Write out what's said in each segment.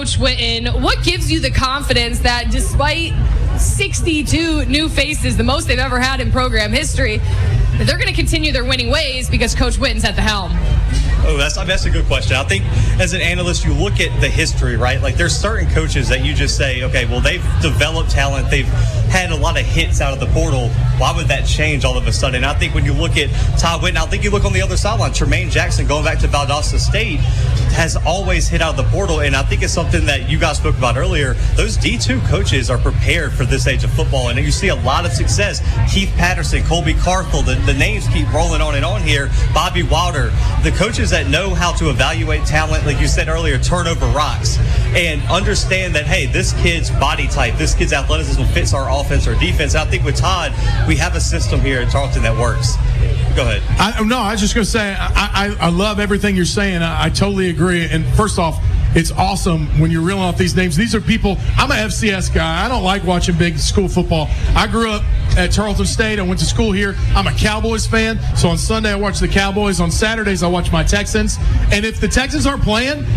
Coach Witten, what gives you the confidence that despite 62 new faces, the most they've ever had in program history, that they're going to continue their winning ways because Coach Witten's at the helm? Oh, that's a good question. I think as an analyst, you look at the history, right? Like there's certain coaches that you just say, okay, well, they've developed talent. They've had a lot of hits out of the portal. Why would that change all of a sudden? I think when you look at Todd Witten, I think you look on the other sideline, Tremaine Jackson going back to Valdosta State has always hit out of the portal. And I think it's something that you guys spoke about earlier. Those D2 coaches are prepared for this age of football. And you see a lot of success. Keith Patterson, Colby Carthel, the names keep rolling on and on here. Bobby Wilder, the coaches that know how to evaluate talent, like you said earlier, turn over rocks and understand that, hey, this kid's body type, this kid's athleticism fits our offense or defense. I think with Todd, we have a system here at Tarleton that works. Go ahead. I was just going to say, I love everything you're saying. I totally agree. And first off, it's awesome when you're reeling off these names. These are people. I'm an FCS guy. I don't like watching big school football. I grew up at Tarleton State. I went to school here. I'm a Cowboys fan. So on Sunday, I watch the Cowboys. On Saturdays, I watch my Texans. And if the Texans aren't playing,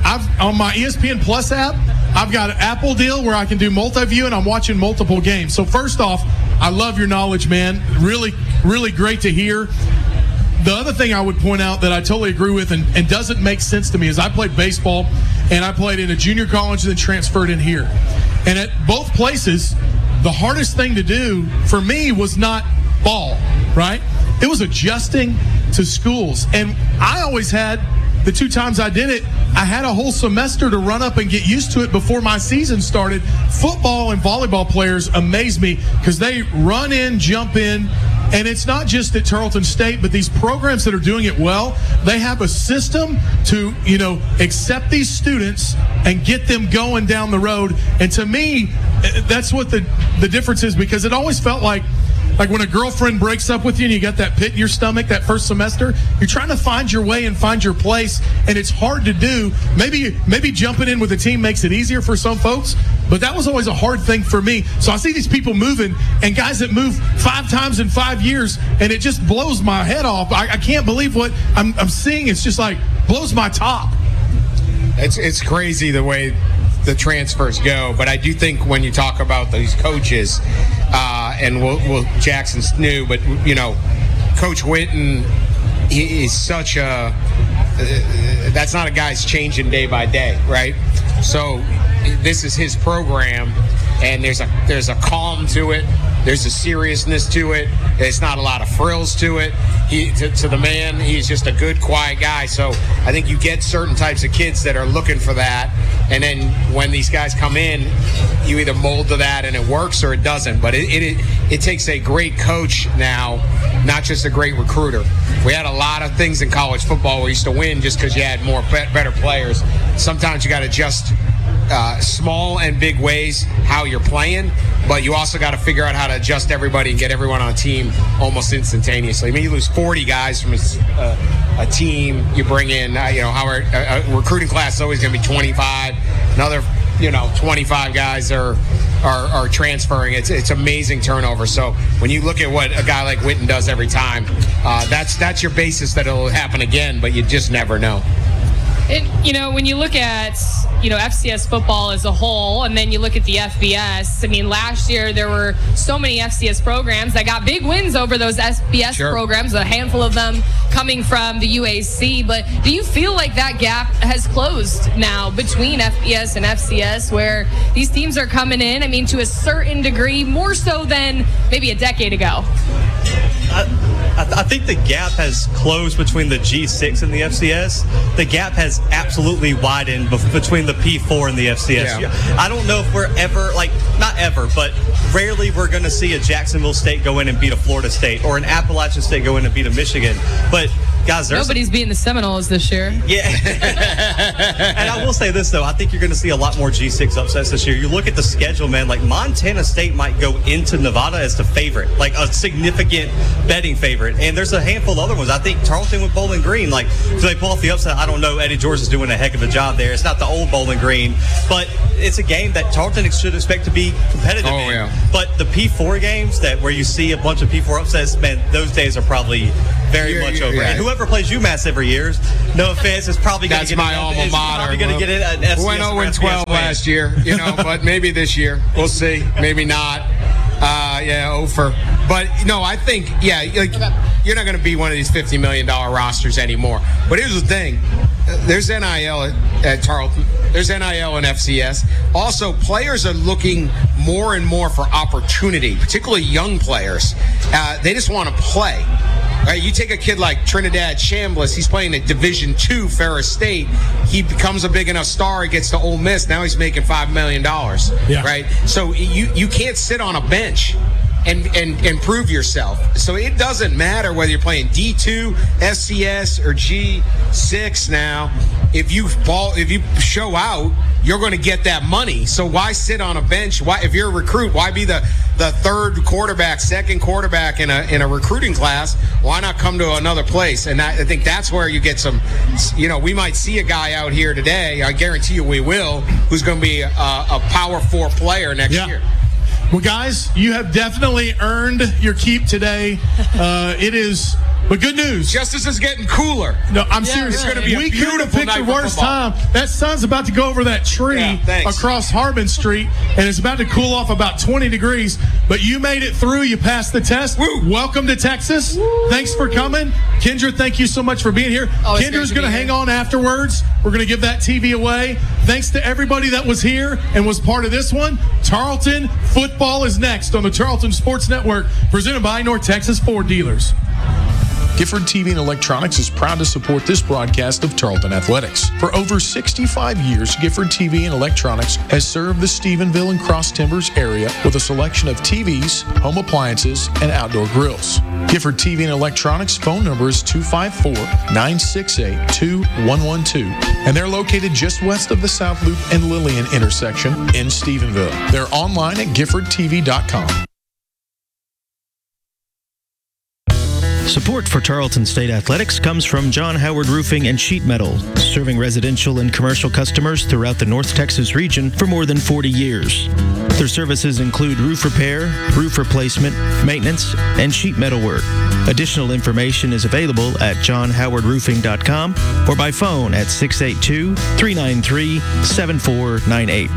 on my ESPN Plus app, I've got an Apple deal where I can do multi-view, and I'm watching multiple games. So first off, I love your knowledge, man. Really, really great to hear. The other thing I would point out that I totally agree with and doesn't make sense to me is I played baseball, and I played in a junior college and then transferred in here. And at both places, the hardest thing to do for me was not ball, right? It was adjusting to schools. And I always had, the 2 times I did it, I had a whole semester to run up and get used to it before my season started. Football and volleyball players amaze me because they run in, jump in, and it's not just at Tarleton State, but these programs that are doing it well, they have a system to, accept these students and get them going down the road. And to me, that's what the difference is, because it always felt like when a girlfriend breaks up with you and you got that pit in your stomach that first semester, you're trying to find your way and find your place, and it's hard to do. Maybe jumping in with a team makes it easier for some folks, but that was always a hard thing for me. So I see these people moving, and guys that move 5 times in 5 years, and it just blows my head off. I can't believe what I'm seeing. It's just like blows my top. It's crazy the way the transfers go, but I do think when you talk about these coaches, and Jackson's new, but Coach Witten, he is such a that's not a guy's changing day by day, right? So this is his program, and there's a calm to it. There's a seriousness to it. There's not a lot of frills to it. To the man, he's just a good, quiet guy. So I think you get certain types of kids that are looking for that. And then when these guys come in, you either mold to that and it works or it doesn't. But it takes a great coach now, not just a great recruiter. We had a lot of things in college football where you used to win just because you had better players. Sometimes you got to adjust small and big ways how you're playing, but you also got to figure out how to adjust everybody and get everyone on a team almost instantaneously. I mean, you lose 40 guys from a team, you bring in, a recruiting class is always going to be 25. Another, 25 guys are transferring. It's amazing turnover. So when you look at what a guy like Witten does every time, that's your basis that it'll happen again, but you just never know. And, when you look at, FCS football as a whole, and then you look at the FBS, I mean, last year there were so many FCS programs that got big wins over those FBS programs, a handful of them coming from the UAC. But do you feel like that gap has closed now between FBS and FCS, where these teams are coming in, I mean, to a certain degree, more so than maybe a decade ago? I think the gap has closed between the G6 and the FCS. The gap has absolutely widened between the P4 and the FCS. Yeah. I don't know if we're ever, not ever, but rarely we're going to see a Jacksonville State go in and beat a Florida State, or an Appalachian State go in and beat a Michigan. But guys, nobody's beating the Seminoles this year. Yeah. And I will say this, though. I think you're going to see a lot more G6 upsets this year. You look at the schedule, man, Montana State might go into Nevada as the favorite, a significant betting favorite. And there's a handful of other ones. I think Tarleton with Bowling Green, do they pull off the upset? I don't know. Eddie George is doing a heck of a job there. It's not the old Bowling Green, but it's a game that Tarleton should expect to be competitive in. Yeah. But the P4 games where you see a bunch of P4 upsets, man, those days are probably very much over. Yeah. And whoever plays UMass every year, no offense, is probably going to get my alma mater. Probably going to get an FCS. We went 0-12 last year, but maybe this year we'll see. Maybe not. Ofer. But no, I think you're not going to be one of these $50 million rosters anymore. But here's the thing: there's NIL at Tarleton. There's NIL and FCS. Also, players are looking more and more for opportunity, particularly young players. They just want to play. Right, you take a kid like Trinidad Chambliss. He's playing at Division II Ferris State. He becomes a big enough star. He gets to Ole Miss. Now he's making $5 million. Yeah. Right. So you can't sit on a bench and prove yourself. So it doesn't matter whether you're playing D2, FCS, or G6 now. If you show out, you're going to get that money. So why sit on a bench? Why, if you're a recruit, why be the third quarterback, second quarterback in a recruiting class? Why not come to another place? And I think that's where you get some, we might see a guy out here today, I guarantee you we will, who's going to be a Power 4 player next year. Well, guys, you have definitely earned your keep today. But good news. Justice is getting cooler. No, I'm serious. It's going to be a beautiful night the worst time. That sun's about to go over that tree across Harbin Street, and it's about to cool off about 20 degrees. But you made it through. You passed the test. Woo. Welcome to Texas. Woo. Thanks for coming. Kendra, thank you so much for being here. Kendra's going to hang on afterwards. We're going to give that TV away. Thanks to everybody that was here and was part of this one. Tarleton football is next on the Tarleton Sports Network, presented by North Texas Ford Dealers. Gifford TV and Electronics is proud to support this broadcast of Tarleton Athletics. For over 65 years, Gifford TV and Electronics has served the Stephenville and Cross Timbers area with a selection of TVs, home appliances, and outdoor grills. Gifford TV and Electronics phone number is 254-968-2112, and they're located just west of the South Loop and Lillian intersection in Stephenville. They're online at giffordtv.com. Support for Tarleton State Athletics comes from John Howard Roofing and Sheet Metal, serving residential and commercial customers throughout the North Texas region for more than 40 years. Their services include roof repair, roof replacement, maintenance, and sheet metal work. Additional information is available at johnhowardroofing.com or by phone at 682-393-7498.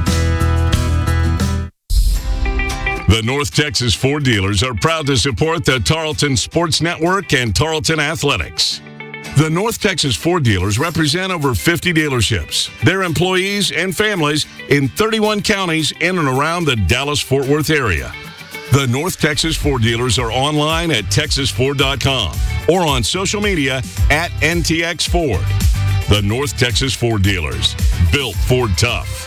The North Texas Ford Dealers are proud to support the Tarleton Sports Network and Tarleton Athletics. The North Texas Ford Dealers represent over 50 dealerships, their employees and families in 31 counties in and around the Dallas-Fort Worth area. The North Texas Ford Dealers are online at texasford.com or on social media at NTX Ford. The North Texas Ford Dealers, built Ford tough.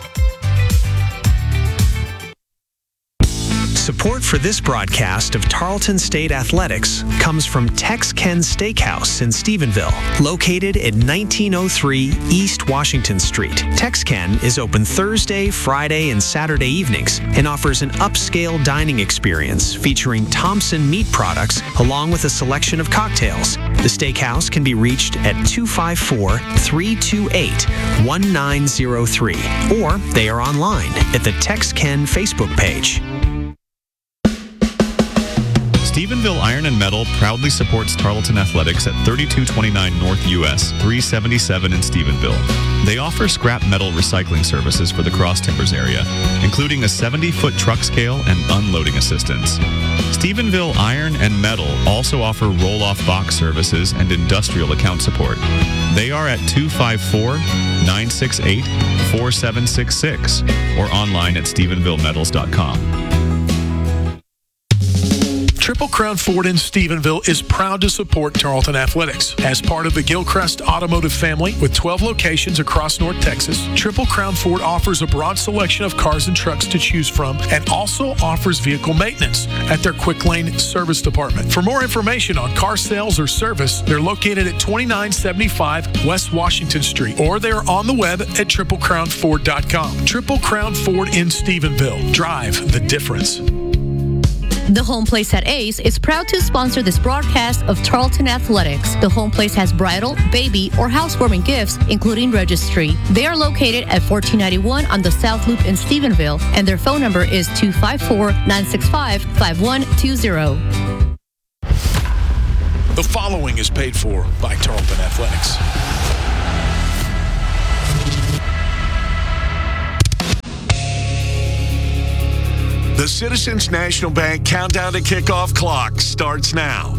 Support for this broadcast of Tarleton State Athletics comes from Tex-Ken Steakhouse in Stephenville, located at 1903 East Washington Street. Tex-Ken is open Thursday, Friday, and Saturday evenings and offers an upscale dining experience featuring Thompson meat products along with a selection of cocktails. The steakhouse can be reached at 254-328-1903, or they are online at the Tex-Ken Facebook page. Stephenville Iron and Metal proudly supports Tarleton Athletics at 3229 North US, 377 in Stephenville. They offer scrap metal recycling services for the Cross Timbers area, including a 70-foot truck scale and unloading assistance. Stephenville Iron and Metal also offer roll-off box services and industrial account support. They are at 254-968-4766 or online at stephenvillemetals.com. Triple Crown Ford in Stephenville is proud to support Tarleton Athletics. As part of the Gilchrist Automotive family with 12 locations across North Texas, Triple Crown Ford offers a broad selection of cars and trucks to choose from and also offers vehicle maintenance at their Quick Lane Service Department. For more information on car sales or service, they're located at 2975 West Washington Street, or they're on the web at triplecrownford.com. Triple Crown Ford in Stephenville. Drive the difference. The Home Place at Ace is proud to sponsor this broadcast of Tarleton Athletics. The Home Place has bridal, baby, or housewarming gifts, including registry. They are located at 1491 on the South Loop in Stephenville, and their phone number is 254-965-5120. The following is paid for by Tarleton Athletics. The Citizens National Bank countdown to kickoff clock starts now.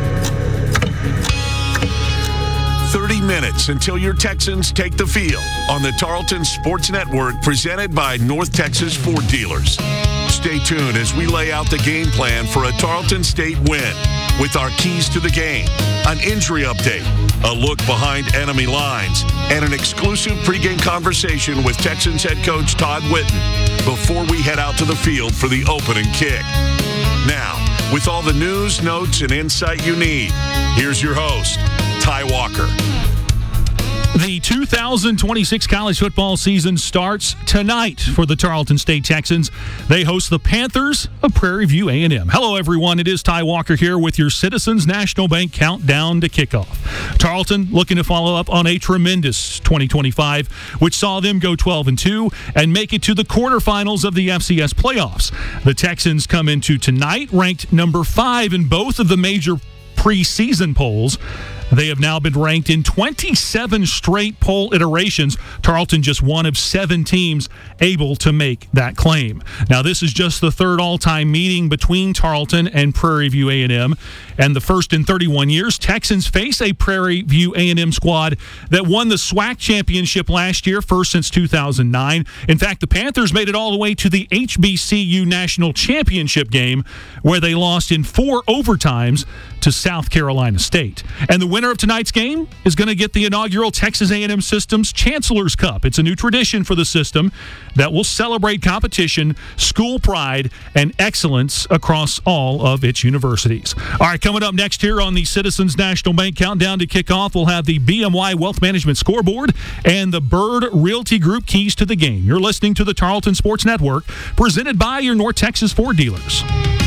30 minutes until your Texans take the field on the Tarleton Sports Network, presented by North Texas Ford Dealers. Stay tuned as we lay out the game plan for a Tarleton State win with our keys to the game, an injury update, a look behind enemy lines, and an exclusive pregame conversation with Texans head coach Todd Whitten before we head out to the field for the opening kick. Now, with all the news, notes, and insight you need, here's your host, Ty Walker. The 2026 college football season starts tonight for the Tarleton State Texans. They host the Panthers of Prairie View A&M. Hello, everyone. It is Ty Walker here with your Citizens National Bank countdown to kickoff. Tarleton looking to follow up on a tremendous 2025, which saw them go 12-2 and make it to the quarterfinals of the FCS playoffs. The Texans come into tonight ranked number 5 in both of the major preseason polls. They have now been ranked in 27 straight poll iterations. Tarleton just one of 7 teams able to make that claim. Now, this is just the third all-time meeting between Tarleton and Prairie View A&M, and the first in 31 years. Texans face a Prairie View A&M squad that won the SWAC championship last year, first since 2009. In fact, the Panthers made it all the way to the HBCU National Championship game, where they lost in 4 overtimes to South Carolina State. And the winner of tonight's game is going to get the inaugural Texas A&M System's Chancellor's Cup. It's a new tradition for the system that will celebrate competition, school pride, and excellence across all of its universities. All right, coming up next here on the Citizens National Bank countdown to kickoff, we'll have the BMY Wealth Management scoreboard and the Bird Realty Group keys to the game. You're listening to the Tarleton Sports Network, presented by your North Texas Ford dealers.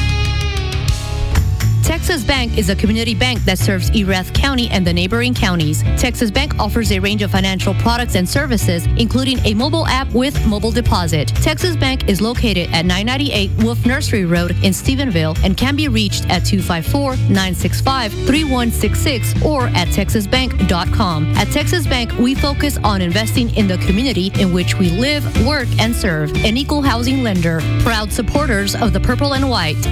Texas Bank is a community bank that serves Erath County and the neighboring counties. Texas Bank offers a range of financial products and services, including a mobile app with mobile deposit. Texas Bank is located at 998 Wolf Nursery Road in Stephenville and can be reached at 254-965-3166 or at texasbank.com. At Texas Bank, we focus on investing in the community in which we live, work, and serve. An equal housing lender. Proud supporters of the Purple and White.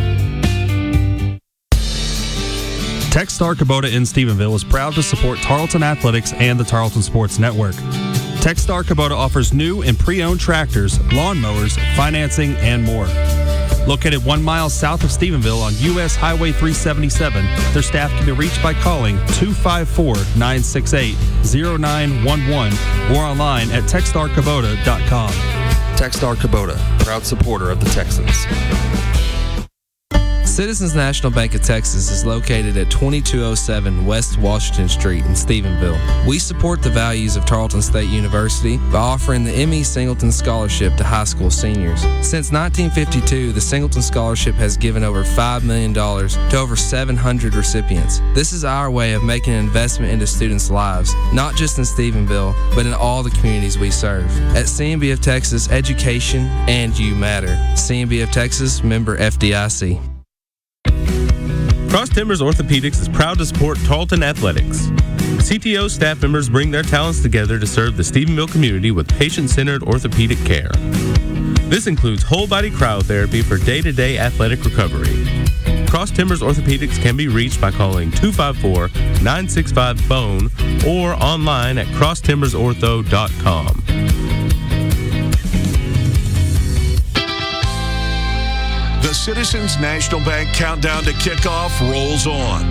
Techstar Kubota in Stephenville is proud to support Tarleton Athletics and the Tarleton Sports Network. Techstar Kubota offers new and pre-owned tractors, lawnmowers, financing, and more. Located 1 mile south of Stephenville on U.S. Highway 377, their staff can be reached by calling 254-968-0911 or online at techstarkubota.com. Techstar Kubota, proud supporter of the Texans. Citizens National Bank of Texas is located at 2207 West Washington Street in Stephenville. We support the values of Tarleton State University by offering the M.E. Singleton Scholarship to high school seniors. Since 1952, the Singleton Scholarship has given over $5 million to over 700 recipients. This is our way of making an investment into students' lives, not just in Stephenville, but in all the communities we serve. At CNB of Texas, education and you matter. CNB of Texas, member FDIC. Cross Timbers Orthopedics is proud to support Tarleton Athletics. CTO staff members bring their talents together to serve the Stephenville community with patient-centered orthopedic care. This includes whole-body cryotherapy for day-to-day athletic recovery. Cross Timbers Orthopedics can be reached by calling 254-965-BONE or online at crosstimbersortho.com. The Citizens National Bank countdown to kickoff rolls on.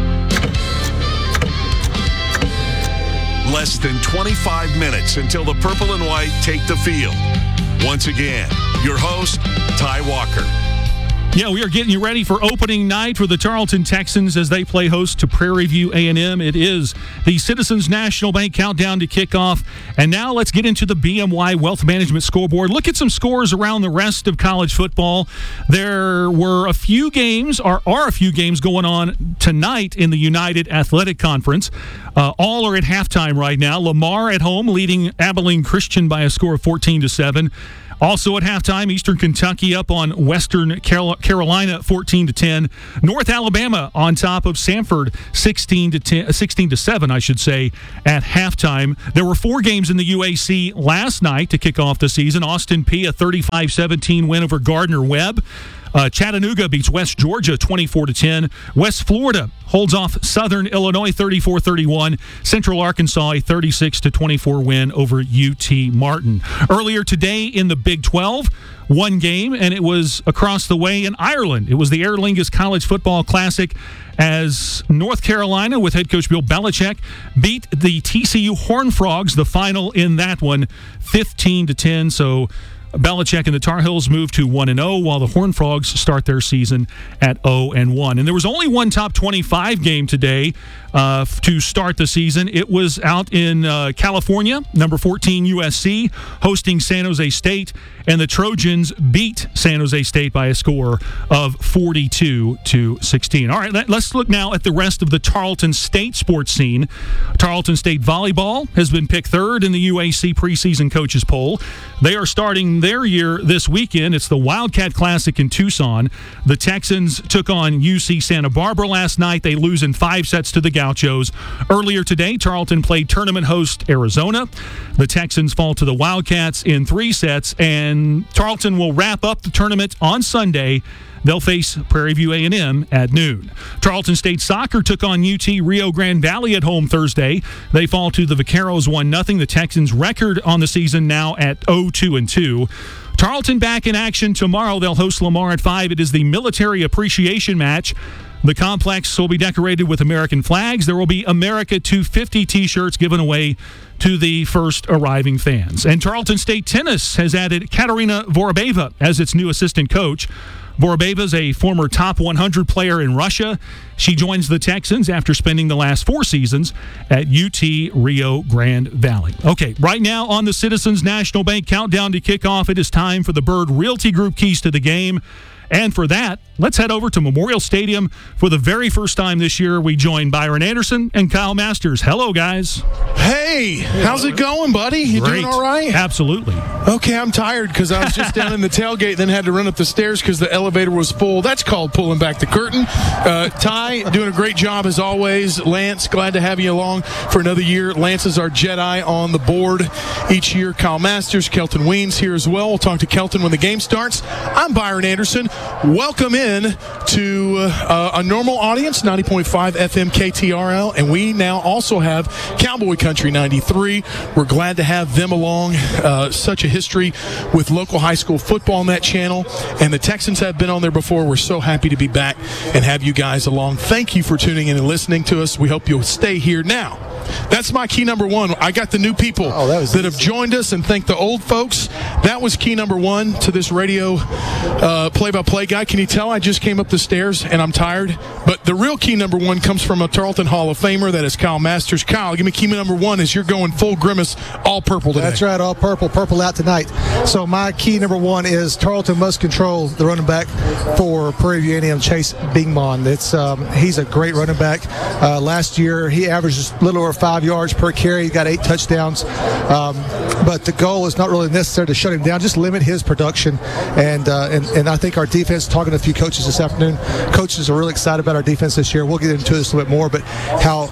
Less than 25 minutes until the Purple and White take the field. Once again, your host, Ty Walker. Yeah, we are getting you ready for opening night for the Tarleton Texans as they play host to Prairie View A&M. It is the Citizens National Bank countdown to kickoff. And now let's get into the BMY Wealth Management scoreboard. Look at some scores around the rest of college football. There were a few games, or are a few games going on tonight in the United Athletic Conference. All are at halftime right now. Lamar at home leading Abilene Christian by a score of 14-7. Also at halftime, Eastern Kentucky up on Western Carolina 14-10. North Alabama on top of Samford 16-7, I should say, at halftime. There were 4 games in the UAC last night to kick off the season. Austin Peay a 35-17 win over Gardner-Webb. Chattanooga beats West Georgia 24-10. West Florida holds off Southern Illinois 34-31. Central Arkansas a 36-24 win over UT Martin. Earlier today in the Big 12, one game, and it was across the way in Ireland. It was the Aer Lingus College Football Classic as North Carolina, with head coach Bill Belichick, beat the TCU Horned Frogs, the final in that one, 15-10. So Belichick and the Tar Heels move to 1-0, while the Horned Frogs start their season at 0-1. And there was only one top 25 game today to start the season. It was out in California. Number 14 USC hosting San Jose State, and the Trojans beat San Jose State by a score of 42-16. All right, let's look now at the rest of the Tarleton State sports scene. Tarleton State volleyball has been picked third in the UAC preseason coaches poll. They are starting their year this weekend. It's the Wildcat Classic in Tucson. The Texans took on UC Santa Barbara last night. They lose in 5 sets to the Gauchos. Earlier today, Tarleton played tournament host Arizona. The Texans fall to the Wildcats in 3 sets, and Tarleton will wrap up the tournament on Sunday. They'll face Prairie View A&M at noon. Tarleton State soccer took on UT Rio Grande Valley at home Thursday. They fall to the Vaqueros 1-0. The Texans' record on the season now at 0-2-2. Tarleton back in action tomorrow. They'll host Lamar at 5. It is the military appreciation match. The complex will be decorated with American flags. There will be America 250 T-shirts given away to the first arriving fans. And Tarleton State Tennis has added Katerina Vorobeva as its new assistant coach. Vorobeva is a former top 100 player in Russia. She joins the Texans after spending the last 4 seasons at UT Rio Grande Valley. Okay, right now on the Citizens National Bank countdown to kickoff, it is time for the Bird Realty Group keys to the game. And for that, let's head over to Memorial Stadium. For the very first time this year, we join Byron Anderson and Kyle Masters. Hello, guys. Hey, how's it going, buddy? You Great. doing all right? Absolutely. Okay, I'm tired because I was just down in the tailgate, then had to run up the stairs because the elevator was full. That's called pulling back the curtain. Ty, doing a great job as always. Lance, glad to have you along for another year. Lance is our Jedi on the board each year. Kyle Masters, Kelton Weens here as well. We'll talk to Kelton when the game starts. I'm Byron Anderson. Welcome in to a normal audience, 90.5 FM KTRL, and we now also have Cowboy Country 93. We're glad to have them along. Such a history with local high school football on that channel, and the Texans have been on there before. We're so happy to be back and have you guys along. Thank you for tuning in and listening to us. We hope you'll stay here. Now, that's my key number 1. I got the new people that have joined us, and thank the old folks. That was key number 1 to this radio play-by-play guy. Can you tell I just came up the stairs and I'm tired? But the real key number 1 comes from a Tarleton Hall of Famer. That is Kyle Masters. Kyle, give me key number 1 as you're going full Grimace, all purple today. That's right, all purple out tonight. So my key number 1 is Tarleton must control the running back for Prairie View A&M, Chase Bingmon. He's a great running back. Last year he averaged a little over 5 yards per carry. He got 8 touchdowns. But the goal is not really necessary to shut him down, just limit his production. And I think our defense, talking to a few coaches this afternoon, coaches are really excited about our defense this year. We'll get into this a little bit more, but how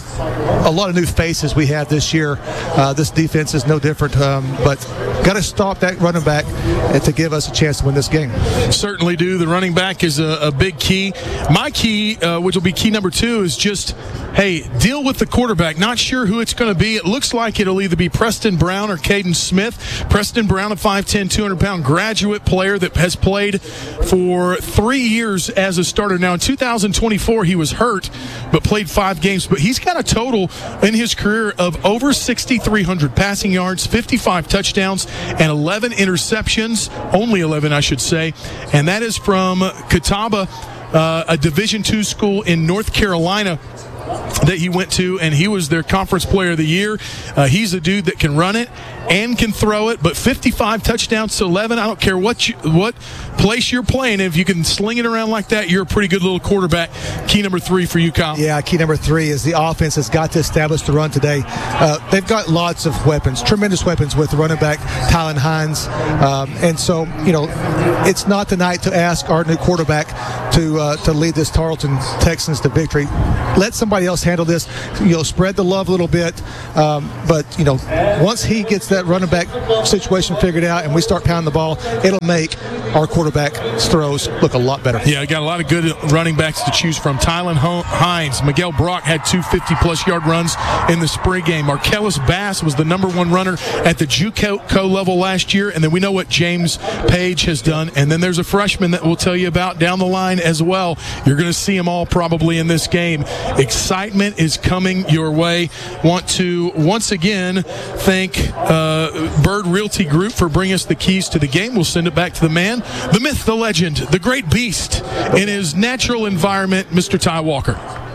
a lot of new faces we have this year. This defense is no different, but got to stop that running back to give us a chance to win this game. Certainly do. The running back is a big key. My key, which will be key number 2, is just, hey, deal with the quarterback. Not sure who it's going to be. It looks like it'll either be Preston Brown or Caden Smith. Preston Brown, a 5'10", 200-pound graduate player that has played for 3 years as a starter. Now, in 2024, he was hurt, but played 5 games. But he's got a total in his career of over 6,300 passing yards, 55 touchdowns, and 11 interceptions. Only 11, I should say. And that is from Catawba, a Division II school in North Carolina. that he went to, and he was their conference player of the year. He's a dude that can run it and can throw it, but 55 touchdowns to 11. I don't care what place you're playing. If you can sling it around like that, you're a pretty good little quarterback. Key number 3 for you, Kyle. Yeah, key number 3 is the offense has got to establish the run today. They've got lots of weapons, tremendous weapons with running back Tylen Hines. And so, it's not the night to ask our new quarterback to lead this Tarleton Texans to victory. Let somebody else handle this. Spread the love a little bit. But once he gets that running back situation figured out and we start pounding the ball, it'll make our quarterback's throws look a lot better. Yeah, got a lot of good running backs to choose from. Tylen Hines, Miguel Brock had 2 50-plus yard runs in the spring game. Marcellus Bass was the number 1 runner at the JUCO level last year, and then we know what James Page has done. And then there's a freshman that we'll tell you about down the line as well. You're going to see them all probably in this game. Excitement is coming your way. Want to once again thank Bird Realty Group for bringing us the keys to the game. We'll send it back to the man, the myth, the legend, the great beast in his natural environment, Mr. Ty Walker.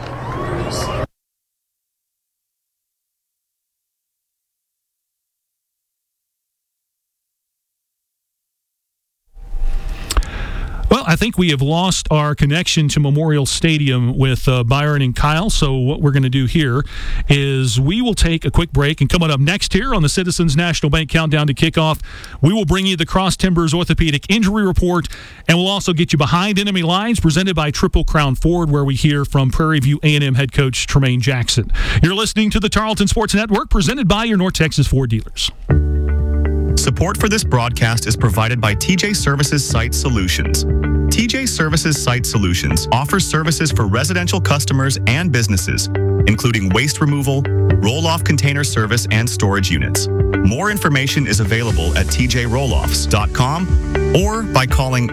Well, I think we have lost our connection to Memorial Stadium with Byron and Kyle. So what we're going to do here is we will take a quick break, and coming up next here on the Citizens National Bank Countdown to Kickoff, we will bring you the Cross Timbers Orthopedic Injury Report, and we'll also get you behind enemy lines presented by Triple Crown Ford, where we hear from Prairie View A&M head coach Tremaine Jackson. You're listening to the Tarleton Sports Network, presented by your North Texas Ford dealers. Support for this broadcast is provided by TJ Services Site Solutions. TJ Services Site Solutions offers services for residential customers and businesses, including waste removal, roll-off container service, and storage units. More information is available at tjrolloffs.com or by calling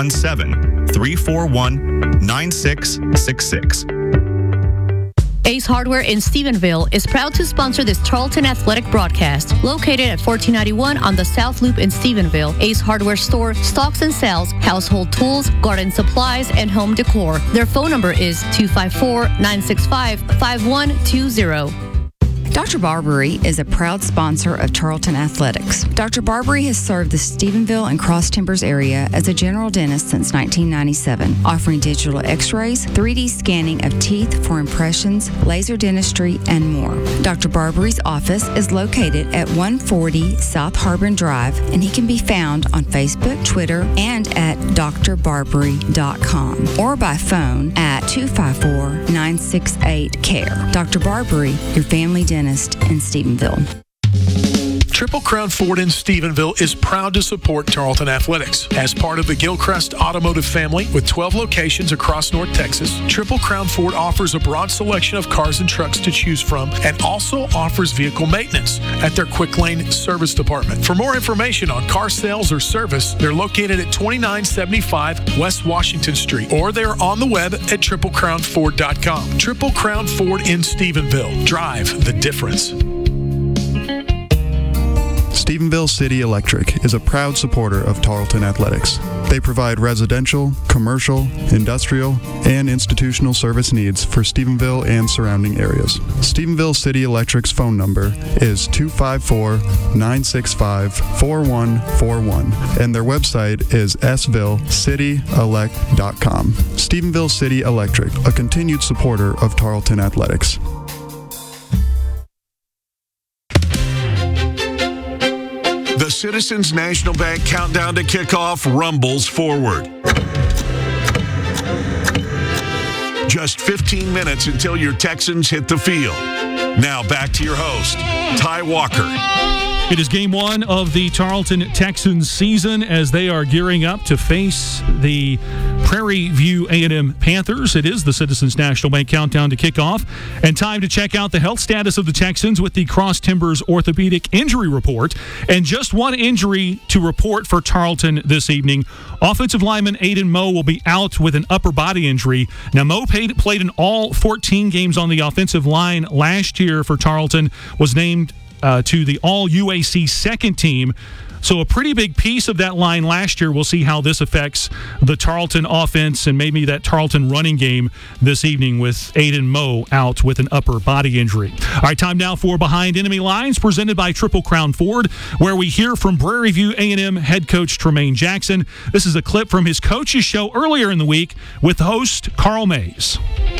817-341-9666. Ace Hardware in Stephenville is proud to sponsor this Tarleton Athletic broadcast. Located at 1491 on the South Loop in Stephenville, Ace Hardware store stocks and sells household tools, garden supplies, and home decor. Their phone number is 254-965-5120. Dr. Barbary is a proud sponsor of Tarleton Athletics. Dr. Barbary has served the Stephenville and Cross Timbers area as a general dentist since 1997, offering digital x-rays, 3D scanning of teeth for impressions, laser dentistry, and more. Dr. Barbary's office is located at 140 South Harbin Drive, and he can be found on Facebook, Twitter, and at drbarbary.com or by phone at 254-968-CARE. Dr. Barbary, your family dentist in Stephenville. Triple Crown Ford in Stephenville is proud to support Tarleton Athletics. As part of the Gilchrist Automotive family with 12 locations across North Texas, Triple Crown Ford offers a broad selection of cars and trucks to choose from and also offers vehicle maintenance at their Quick Lane Service Department. For more information on car sales or service, they're located at 2975 West Washington Street, or they're on the web at triplecrownford.com. Triple Crown Ford in Stephenville. Drive the difference. Stephenville City Electric is a proud supporter of Tarleton Athletics. They provide residential, commercial, industrial, and institutional service needs for Stephenville and surrounding areas. Stephenville City Electric's phone number is 254-965-4141, and their website is svillecityelect.com. Stephenville City Electric, a continued supporter of Tarleton Athletics. The Citizens National Bank Countdown to Kickoff rumbles forward. Just 15 minutes until your Texans hit the field. Now back to your host, Ty Walker. It is game one of the Tarleton Texans season as they are gearing up to face the Prairie View A&M Panthers. It is the Citizens National Bank Countdown to Kickoff, and time to check out the health status of the Texans with the Cross Timbers Orthopedic Injury Report. And just one injury to report for Tarleton this evening. Offensive lineman Aiden Moe will be out with an upper body injury. Now, Moe played in all 14 games on the offensive line last year for Tarleton, was named to the All-UAC second team So a pretty big piece of that line last year. We'll see how this affects the Tarleton offense and maybe that Tarleton running game this evening with Aiden Moe out with an upper body injury. All right, time now for Behind Enemy Lines, presented by Triple Crown Ford, where we hear from Prairie View A&M head coach Tremaine Jackson. This is a clip from his coach's show earlier in the week with host Carl Mays.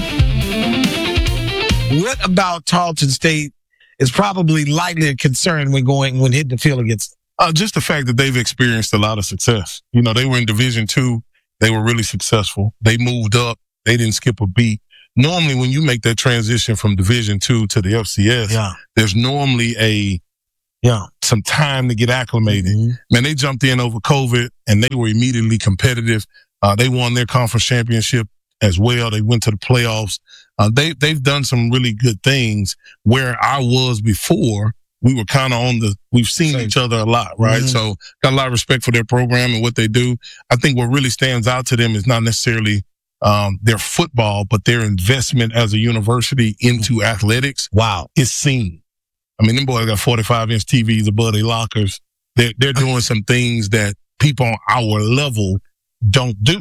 What about Tarleton State is probably likely a concern when hitting the field against them? Just the fact that they've experienced a lot of success. You know, they were in Division II. They were really successful. They moved up. They didn't skip a beat. Normally, when you make that transition from Division II to the FCS, there's normally some time to get acclimated. Mm-hmm. Man, they jumped in over COVID, and they were immediately competitive. They won their conference championship as well. They went to the playoffs. They've done some really good things where I was before. We were kind of we've seen each other a lot, right? Mm-hmm. So got a lot of respect for their program and what they do. I think what really stands out to them is not necessarily their football, but their investment as a university into athletics. Wow. Is seen. I mean, them boys got 45-inch TVs above their lockers. They're doing some things that people on our level don't do.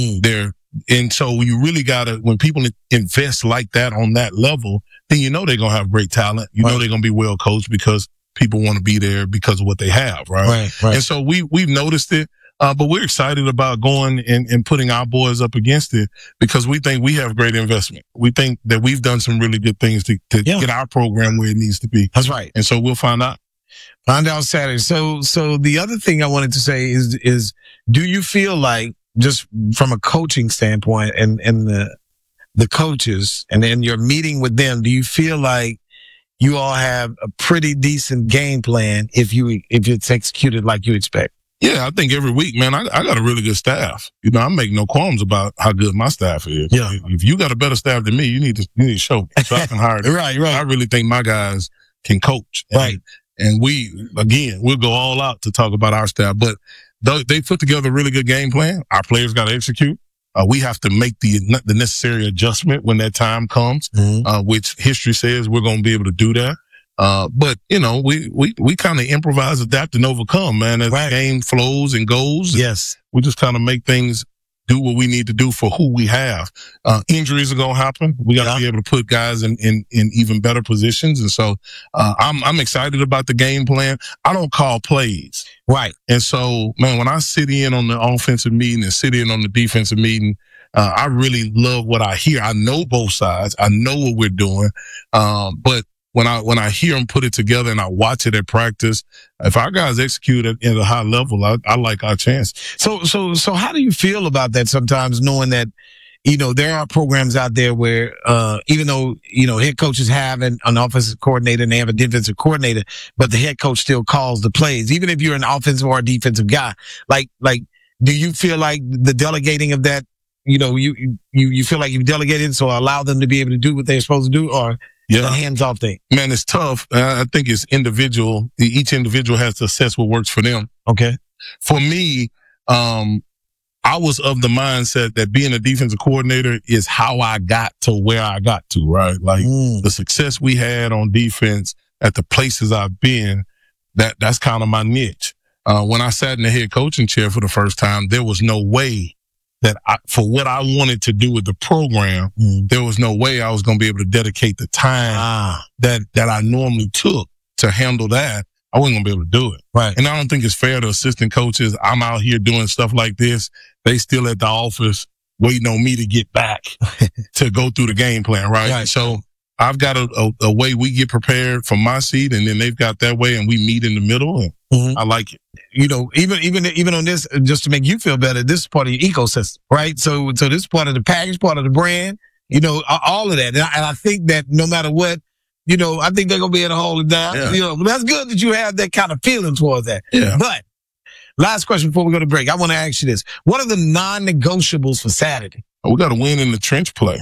And so you really gotta, when people invest like that on that level, then you know they're gonna have great talent. You know they're gonna be well coached because people want to be there because of what they have, right? And so we've noticed it, but we're excited about going and putting our boys up against it because we think we have great investment. We think that we've done some really good things to get our program where it needs to be. That's right. And so we'll find out. Find out Saturday. So the other thing I wanted to say is do you feel like, just from a coaching standpoint and the coaches and then your meeting with them, do you feel like you all have a pretty decent game plan if it's executed like you expect? Yeah, I think every week, man, I got a really good staff. You know, I make no qualms about how good my staff is. Yeah. If you got a better staff than me, you need to show me so I can hire them. Right. I really think my guys can coach. And we'll go all out to talk about our staff, but they put together a really good game plan. Our players got to execute. We have to make the necessary adjustment when that time comes, which history says we're going to be able to do that. But you know, we kind of improvise, adapt, and overcome, man. As the game flows and goes, we just kind of make things do what we need to do for who we have. Injuries are going to happen. We got to be able to put guys in even better positions. And so, I'm excited about the game plan. I don't call plays. Right. And so, man, when I sit in on the offensive meeting and sit in on the defensive meeting, I really love what I hear. I know both sides. I know what we're doing. But when I hear them put it together and I watch it at practice, if our guys execute at a high level, I like our chance. So how do you feel about that sometimes, knowing that, you know, there are programs out there where, even though, you know, head coaches have an offensive coordinator and they have a defensive coordinator, but the head coach still calls the plays, even if you're an offensive or a defensive guy, like, do you feel like the delegating of that, you know, you feel like you've delegated, so allow them to be able to do what they're supposed to do, or the hands-off thing? Man, it's tough. I think it's individual. Each individual has to assess what works for them. Okay. For me, I was of the mindset that being a defensive coordinator is how I got to where I got to, right? Like the success we had on defense at the places I've been, that's kind of my niche. When I sat in the head coaching chair for the first time, there was no way that for what I wanted to do with the program, there was no way I was going to be able to dedicate the time that I normally took to handle that. I wasn't going to be able to do it. Right. And I don't think it's fair to assistant coaches. I'm out here doing stuff like this. They still at the office waiting on me to get back to go through the game plan, right? So I've got a way we get prepared from my seat, and then they've got that way, and we meet in the middle, and I like it. You know, even on this, just to make you feel better, this is part of your ecosystem, right? So this is part of the package, part of the brand, you know, all of that. And I think that no matter what, you know, I think they're going to be able to hold it down. Yeah. You know, that's good that you have that kind of feeling towards that. Yeah. But last question before we go to break, I want to ask you this. What are the non-negotiables for Saturday? We got to win in the trench play.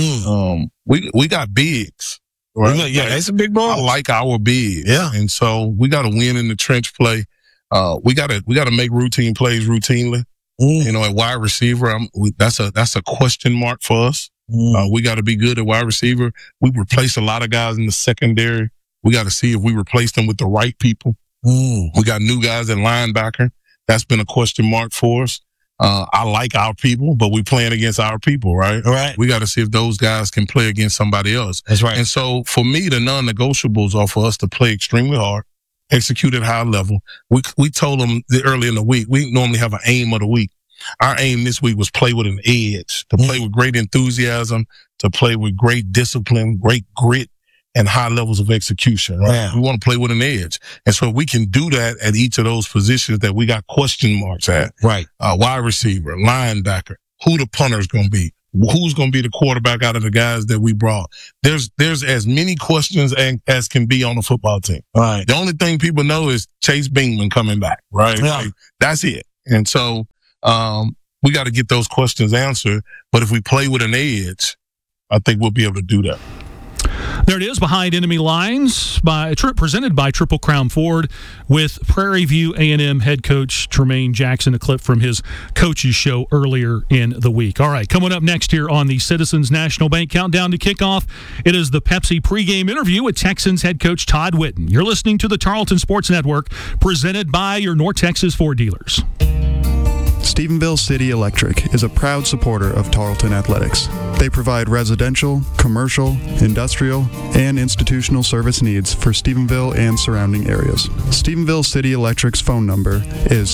We got bigs. Right? Yeah, that's a big ball. I like our bigs. Yeah. And so we got to win in the trench play. We got to make routine plays routinely. You know, at wide receiver, that's a question mark for us. We got to be good at wide receiver. We replace a lot of guys in the secondary. We got to see if we replace them with the right people. We got new guys at linebacker. That's been a question mark for us. I like our people, but we playing against our people, right? Right. We got to see if those guys can play against somebody else. That's right. And so for me, the non-negotiables are for us to play extremely hard, execute at high level. We told them early in the week, we normally have an aim of the week. Our aim this week was play with an edge, to play with great enthusiasm, to play with great discipline, great grit, and high levels of execution, right? Yeah. We want to play with an edge. And so we can do that at each of those positions that we got question marks at. Right. Wide receiver, linebacker, who the punter's going to be, who's going to be the quarterback out of the guys that we brought. There's as many questions as can be on a football team. Right. The only thing people know is Chase Bingman coming back, right? Yeah. Like, that's it. And so, we got to get those questions answered. But if we play with an edge, I think we'll be able to do that. There it is, Behind Enemy Lines, presented by Triple Crown Ford, with Prairie View A&M head coach Tremaine Jackson, a clip from his coach's show earlier in the week. All right, coming up next here on the Citizens National Bank Countdown to Kickoff, it is the Pepsi pregame interview with Texans head coach Todd Whitten. You're listening to the Tarleton Sports Network, presented by your North Texas Ford dealers. Stephenville City Electric is a proud supporter of Tarleton Athletics. They provide residential, commercial, industrial, and institutional service needs for Stephenville and surrounding areas. Stephenville City Electric's phone number is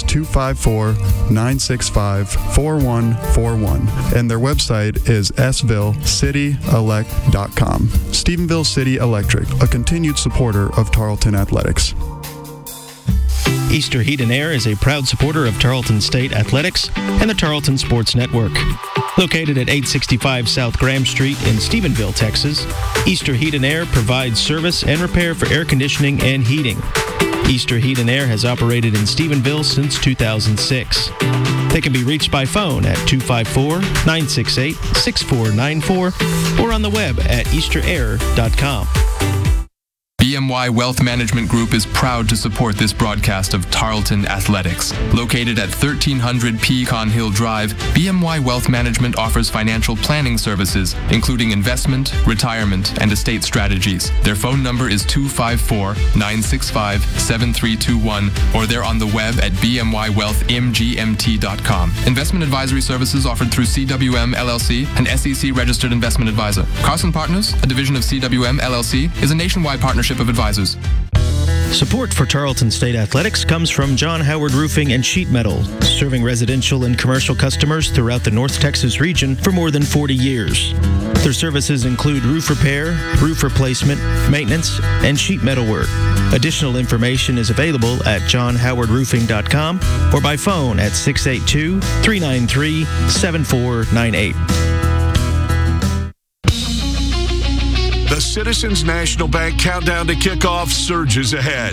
254-965-4141, and their website is svillecityelect.com. Stephenville City Electric, a continued supporter of Tarleton Athletics. Easter Heat and Air is a proud supporter of Tarleton State Athletics and the Tarleton Sports Network. Located at 865 South Graham Street in Stephenville, Texas, Easter Heat and Air provides service and repair for air conditioning and heating. Easter Heat and Air has operated in Stephenville since 2006. They can be reached by phone at 254-968-6494 or on the web at easterair.com. BMY Wealth Management Group is proud to support this broadcast of Tarleton Athletics. Located at 1300 Pecan Hill Drive, BMY Wealth Management offers financial planning services, including investment, retirement, and estate strategies. Their phone number is 254-965-7321, or they're on the web at bmywealthmgmt.com. Investment advisory services offered through CWM LLC, an SEC-registered investment advisor. Carson Partners, a division of CWM LLC, is a nationwide partnership of advisors. Support for Tarleton State Athletics comes from John Howard Roofing and Sheet Metal, serving residential and commercial customers throughout the North Texas region for more than 40 years. Their services include roof repair, roof replacement, maintenance, and sheet metal work. Additional information is available at johnhowardroofing.com or by phone at 682-393-7498. The Citizens National Bank Countdown to Kickoff surges ahead.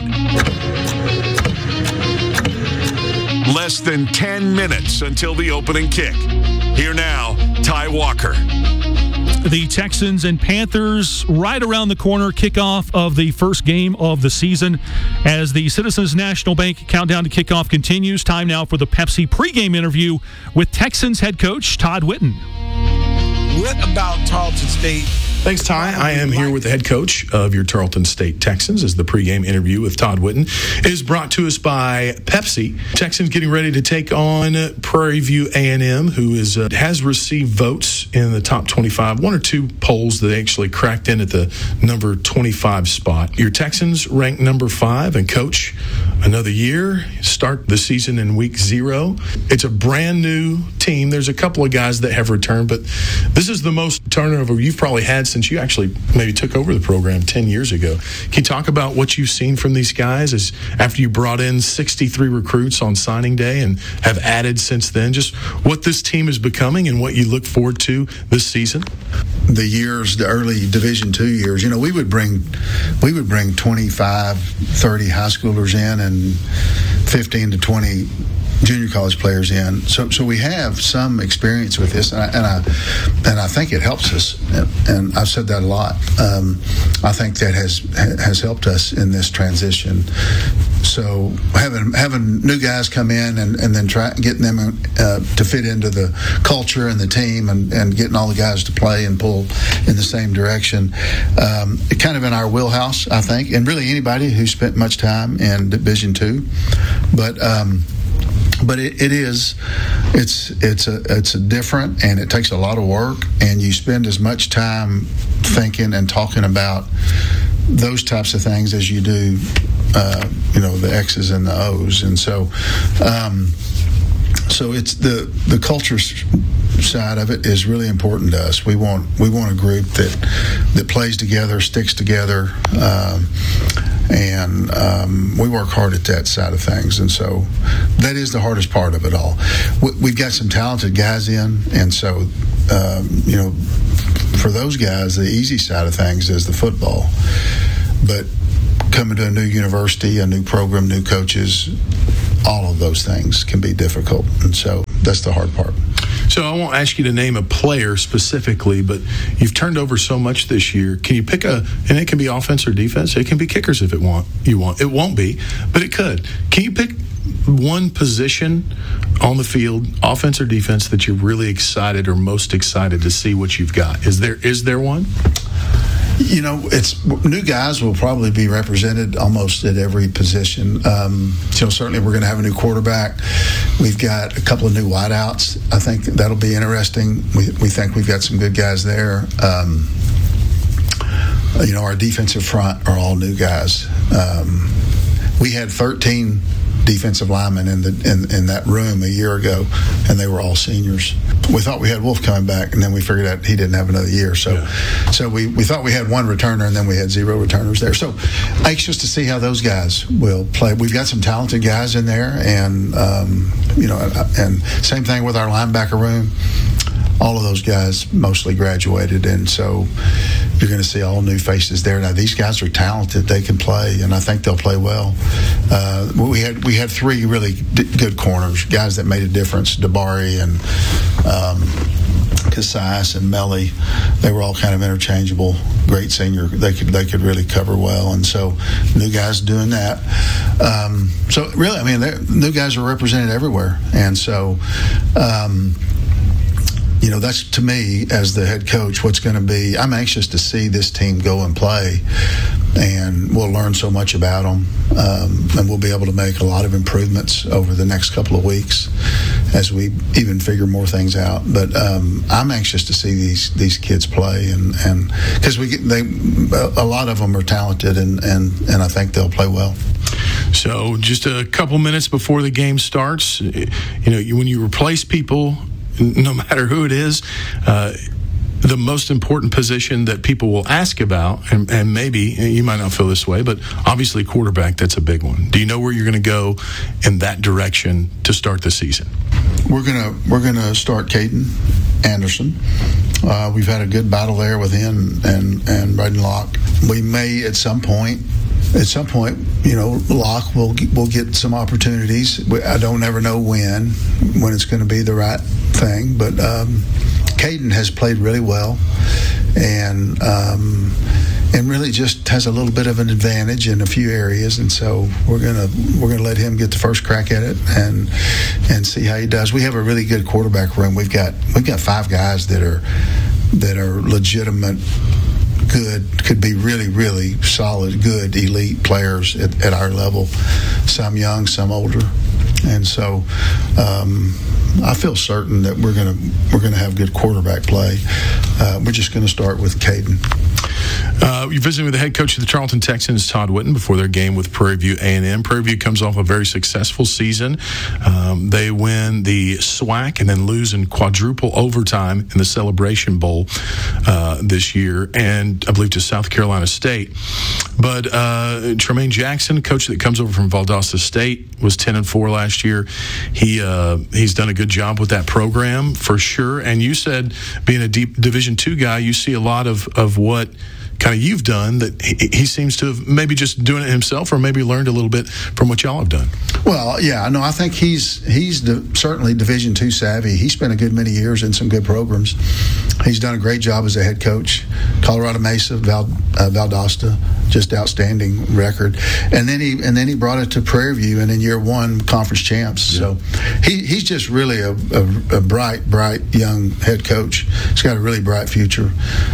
Less than 10 minutes until the opening kick. Here now, Ty Walker. The Texans and Panthers right around the corner, kickoff of the first game of the season. As the Citizens National Bank Countdown to Kickoff continues, time now for the Pepsi pregame interview with Texans head coach Todd Whitten. What about Tarleton State? Thanks, Ty. I am here with the head coach of your Tarleton State Texans as the pregame interview with Todd Whitten is brought to us by Pepsi. Texans getting ready to take on Prairie View A&M, who has received votes in the top 25. One or two polls that actually cracked in at the number 25 spot. Your Texans ranked number 5, and coach, another year, start the season in week 0. It's a brand new team. There's a couple of guys that have returned, but this is the most turnover you've probably had since you actually maybe took over the program 10 years ago. Can you talk about what you've seen from these guys as after you brought in 63 recruits on signing day and have added since then, just what this team is becoming and what you look forward to this season? The early Division II years, we would bring 25, 30 high schoolers in and 15 to 20 junior college players in. So we have some experience with this, and I think it helps us. And I've said that a lot. I think that has helped us in this transition. So having new guys come in and then getting them to fit into the culture and the team and getting all the guys to play and pull in the same direction, kind of in our wheelhouse, I think, and really anybody who spent much time in Division II, but it's a different, and it takes a lot of work, and you spend as much time thinking and talking about those types of things as you do the X's and the O's. And so it's the culture side of it is really important to us. We want a group that plays together, sticks together, and we work hard at that side of things. And so that is the hardest part of it all. We've got some talented guys in, and so for those guys, the easy side of things is the football. But coming to a new university, a new program, new coaches, all of those things can be difficult. And so that's the hard part. So I won't ask you to name a player specifically, but you've turned over so much this year. Can you pick and it can be offense or defense. It can be kickers if you want. It won't be, but it could. Can you pick one position on the field, offense or defense, that you're really excited or most excited to see what you've got? Is there one? It's new guys will probably be represented almost at every position. Certainly we're going to have a new quarterback. We've got a couple of new wideouts. I think that'll be interesting. We think we've got some good guys there. Our defensive front are all new guys. We had 13 defensive linemen in that room a year ago, and they were all seniors. We thought we had Wolf coming back, and then we figured out he didn't have another year. So we thought we had one returner, and then we had 0 returners there. So anxious to see how those guys will play. We've got some talented guys in there, and and same thing with our linebacker room. All of those guys mostly graduated, and so you're going to see all new faces there. Now these guys are talented; they can play, and I think they'll play well. We had 3 really good corners, guys that made a difference: Dabari and Casais and Melly. They were all kind of interchangeable. Great senior; they could really cover well, and so new guys doing that. So really, new guys are represented everywhere, and so. That's, to me, as the head coach, what's going to be. I'm anxious to see this team go and play, and we'll learn so much about them, and we'll be able to make a lot of improvements over the next couple of weeks as we even figure more things out. But I'm anxious to see these kids play, and because a lot of them are talented, and I think they'll play well. So just a couple minutes before the game starts, when you replace people, no matter who it is, the most important position that people will ask about, and maybe you might not feel this way, but obviously quarterback, that's a big one. Do you know where you're going to go in that direction to start the season? We're gonna start Caden Anderson. We've had a good battle there with him and Braden Locke. We may at some point, Locke will get some opportunities. I don't ever know when it's going to be the right thing, but Caden has played really well, and really just has a little bit of an advantage in a few areas, and so we're gonna let him get the first crack at it and see how he does. We have a really good quarterback room. We've got 5 guys that are legitimate. Good, could be really, really solid, good, elite players at our level. Some young, some older, and so I feel certain that we're gonna have good quarterback play. We're just going to start with Caden. You're visiting with the head coach of the Charlton Texans, Todd Whitten, before their game with Prairie View A&M. Prairie View comes off a very successful season. They win the SWAC and then lose in quadruple overtime in the Celebration Bowl this year, and I believe to South Carolina State. But Tremaine Jackson, coach that comes over from Valdosta State, was 10-4 last year. He's done a good job with that program for sure. And you said, being a deep Division II guy, you see a lot of what kind of you've done that he seems to have maybe just doing it himself, or maybe learned a little bit from what y'all have done? Well, yeah, no, I think he's certainly Division II savvy. He spent a good many years in some good programs. He's done a great job as a head coach. Colorado Mesa, Valdosta, just outstanding record. And then he brought it to Prairie View, and in year one, conference champs. Yeah. So he's just really a bright young head coach. He's got a really bright future.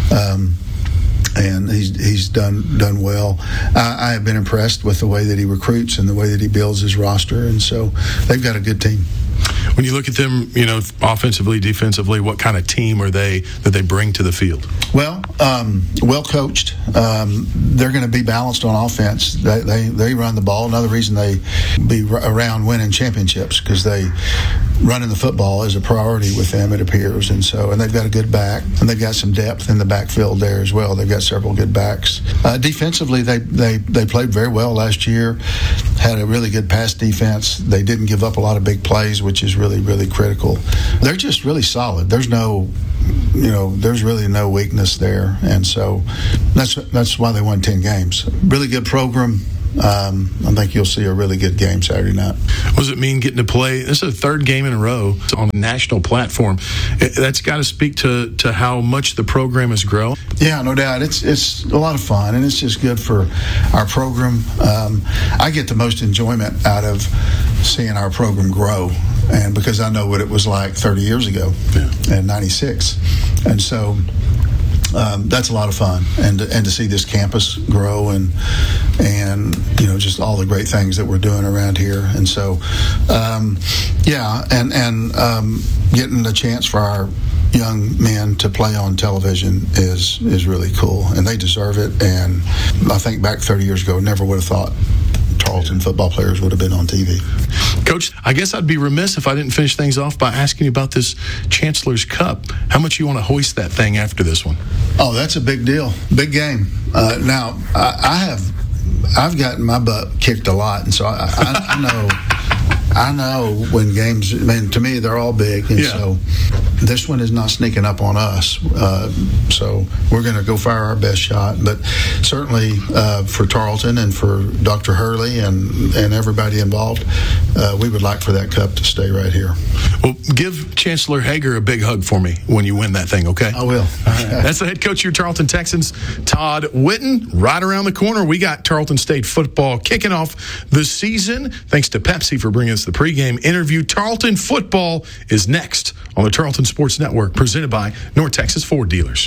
And he's done well. I have been impressed with the way that he recruits and the way that he builds his roster, and so they've got a good team. When you look at them, offensively, defensively, what kind of team are they that they bring to the field? Well coached. They're going to be balanced on offense. They run the ball. Another reason they be around winning championships, because running the football is a priority with them, it appears. And they've got a good back, and they've got some depth in the backfield there as well. They've got several good backs. Defensively, they played very well last year. Had a really good pass defense. They didn't give up a lot of big plays, which is really, really critical. They're just really solid. There's really no weakness there, and so that's why they won 10 games. Really good program. I think you'll see a really good game Saturday night. What does it mean getting to play? This is the third game in a row on a national platform. That's got to speak to how much the program has grown. Yeah, no doubt. It's a lot of fun, and it's just good for our program. I get the most enjoyment out of seeing our program grow, and because I know what it was like 30 years ago in '96, and so that's a lot of fun, and to see this campus grow and just all the great things that we're doing around here, and so getting the chance for our young men to play on television is really cool, and they deserve it. And I think back 30 years ago, never would have thought Tarleton football players would have been on TV. Coach, I guess I'd be remiss if I didn't finish things off by asking you about this Chancellor's Cup. How much you want to hoist that thing after this one? Oh, that's a big deal. Big game. Now, I've gotten my butt kicked a lot, and so I know when games, to me, they're all big, and so this one is not sneaking up on us. So we're going to go fire our best shot. But certainly for Tarleton and for Dr. Hurley and everybody involved, we would like for that cup to stay right here. Well, give Chancellor Hager a big hug for me when you win that thing, okay? I will. That's the head coach of your Tarleton Texans, Todd Whitten. Right around the corner, we got Tarleton State football kicking off the season. Thanks to Pepsi for bringing us the pregame interview. Tarleton football is next on the Tarleton Sports Network, presented by North Texas Ford Dealers.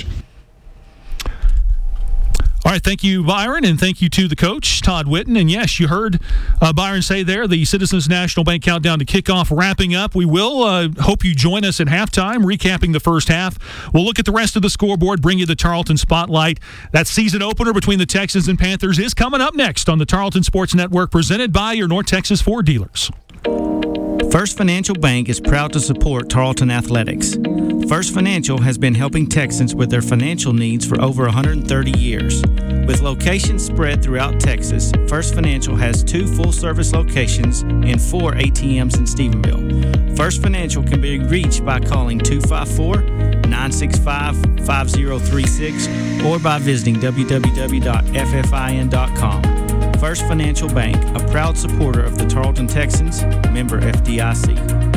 All right, thank you, Byron, and thank you to the coach, Todd Whitten. And yes, you heard Byron say there, the Citizens National Bank countdown to kickoff wrapping up. We will hope you join us at halftime, recapping the first half. We'll look at the rest of the scoreboard, bring you the Tarleton Spotlight. That season opener between the Texans and Panthers is coming up next on the Tarleton Sports Network, presented by your North Texas Ford Dealers. First Financial Bank is proud to support Tarleton Athletics. First Financial has been helping Texans with their financial needs for over 130 years. With locations spread throughout Texas, First Financial has 2 full-service locations and 4 ATMs in Stephenville. First Financial can be reached by calling 254-965-5036 or by visiting www.ffin.com. First Financial Bank, a proud supporter of the Tarleton Texans, member FDIC.